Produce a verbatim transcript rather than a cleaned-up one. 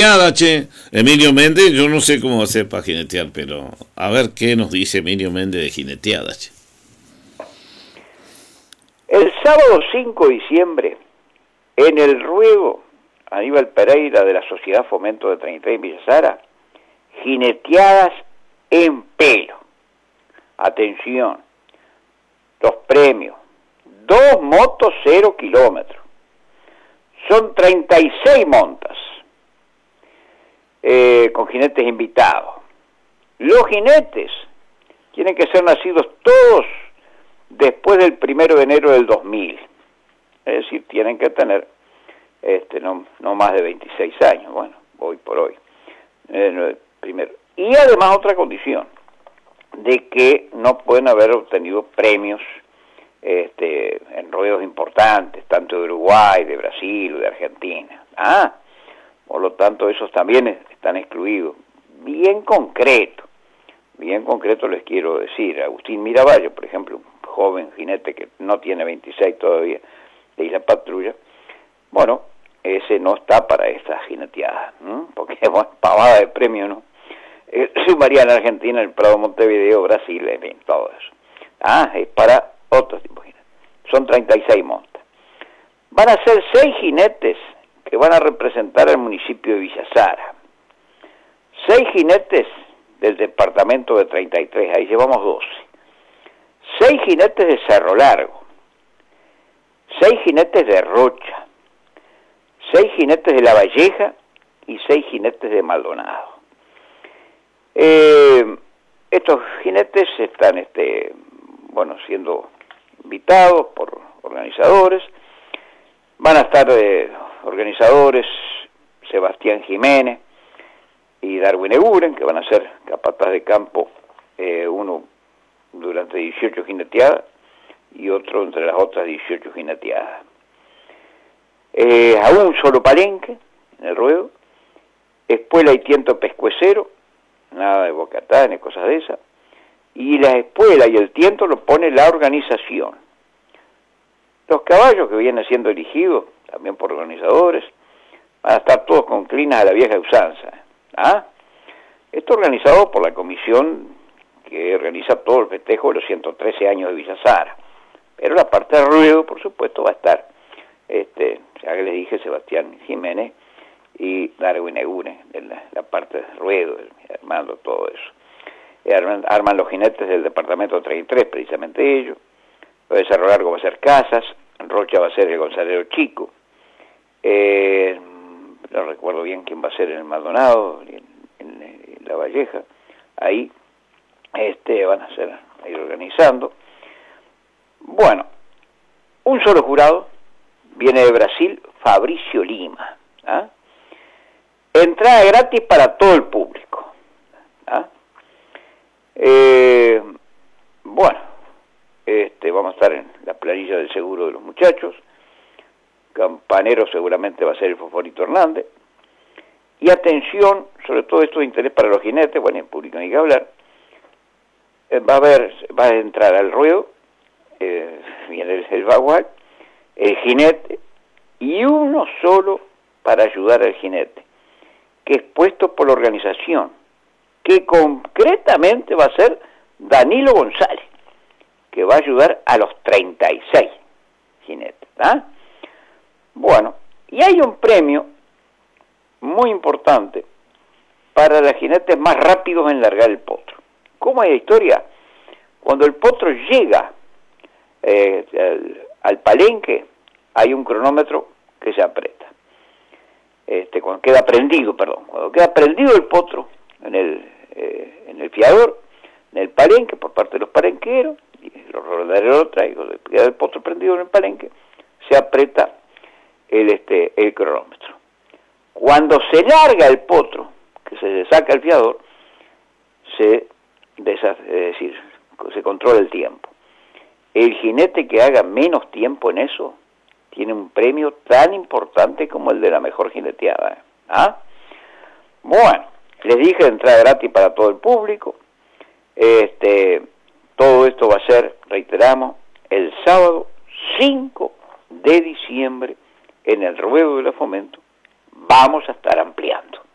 jineteada, che. Emilio Méndez, yo no sé cómo va a ser para jinetear, pero a ver qué nos dice Emilio Méndez de jineteada, che. El sábado cinco de diciembre, en el ruedo Aníbal Pereira de la Sociedad Fomento de treinta y tres en Villa Sara, jineteadas en pelo. Atención, los premios, dos motos cero kilómetros, son treinta y seis montas, eh, con jinetes invitados. Los jinetes tienen que ser nacidos todos después del primero de enero del dos mil, es decir, tienen que tener este, no, no más de veintiséis años, bueno, hoy por hoy, eh, primero. Y además otra condición, de que no pueden haber obtenido premios este, en ruedos importantes, tanto de Uruguay, de Brasil o de Argentina. Ah, por lo tanto esos también están excluidos. Bien concreto, bien concreto les quiero decir, Agustín Miravallo, por ejemplo, joven jinete que no tiene veintiséis todavía, de Isla Patrulla, bueno, ese no está para estas jineteadas, ¿no? Porque bueno, pavada de premio, ¿no? Eh, sumaría en Argentina, el Prado, Montevideo, Brasil, en fin, todo eso. Ah, es para otros tipos de jinetes. Son treinta y seis montas. Van a ser seis jinetes que van a representar al municipio de Villa Sara. Seis jinetes del departamento de treinta y tres, ahí llevamos doce. Seis jinetes de Cerro Largo, seis jinetes de Rocha, seis jinetes de La Valleja y seis jinetes de Maldonado. Eh, estos jinetes están, este, bueno, siendo invitados por organizadores. Van a estar eh, organizadores Sebastián Jiménez y Darwin Eguren, que van a ser capataz de campo, eh, uno durante dieciocho jineteadas y otro entre las otras dieciocho jineteadas. Eh, a un solo palenque en el ruedo, espuela y tiento pescuecero, nada de bocatanes, cosas de esas, y la espuela y el tiento lo pone la organización. Los caballos que vienen siendo elegidos, también por organizadores, van a estar todos con clinas a la vieja usanza. ¿Ah? Esto organizado por la comisión que organiza todo el festejo de los ciento trece años de Villa Sara. Pero la parte del ruedo, por supuesto, va a estar, este, ya que les dije, Sebastián Jiménez y Darwin Eguren, de la, la parte del ruedo, armando todo eso. Eh, arman, arman los jinetes del departamento treinta y tres, precisamente ellos. Lo de Cerro Largo va a ser Casas, Rocha va a ser el Gonzalero Chico, eh, no recuerdo bien quién va a ser en el Maldonado, en, en, en La Valleja, ahí este, van a ser, a ir organizando. Bueno, un solo jurado, viene de Brasil, Fabricio Lima, ¿ah? Entrada gratis para todo el público, ¿ah? Eh, bueno, este, vamos a estar en la planilla del seguro de los muchachos. Campanero seguramente va a ser el Fosforito Hernández. Y atención, sobre todo esto de interés para los jinetes, bueno, en público ni que hablar, eh, va a haber, va a entrar al ruedo, eh, viene el, el bagual, el jinete, y uno solo para ayudar al jinete, que es puesto por la organización, que concretamente va a ser Danilo González, que va a ayudar a los treinta y seis jinetes. ¿Ah? Bueno, y hay un premio muy importante para los jinetes más rápidos en largar el potro. ¿Cómo es la historia? Cuando el potro llega eh, al, al palenque, hay un cronómetro que se aprieta. Este, cuando queda prendido, perdón, cuando queda prendido el potro en el, eh, en el fiador, en el palenque, por parte de los palenqueros, y los rodaderos lo traigo, queda el potro prendido en el palenque, se aprieta el, este, el cronómetro. Cuando se larga el potro, que se saca el fiador, se, deshace, es decir, se controla el tiempo. El jinete que haga menos tiempo en eso tiene un premio tan importante como el de la mejor jineteada. ¿Ah? Bueno, les dije entrada gratis para todo el público. Este, todo esto va a ser, reiteramos, el sábado cinco de diciembre en el ruedo de la Fomento. Vamos a estar ampliando.